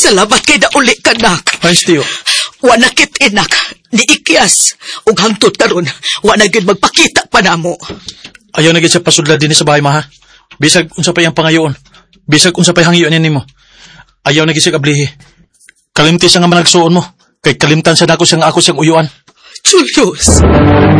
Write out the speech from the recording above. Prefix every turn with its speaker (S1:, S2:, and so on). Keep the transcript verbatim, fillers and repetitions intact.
S1: Salamat kay nauli ka, nak.
S2: Hans, tiyo.
S1: Wanakit inak, ni Ikyas. Ug hangtod karon, wana gyud magpakita pa namo.
S2: Ayaw na gid sa pasudla din sa bahay, ma, ha? Bisag unsa pa yang pangayoon. Bisag unsa pa hangyoon nimo. Ayaw na gid sa kablihi. Kalimti sa nga managsuon mo. Kay kalimtan sa nako siyang ako siyang uyuan.
S1: Julius!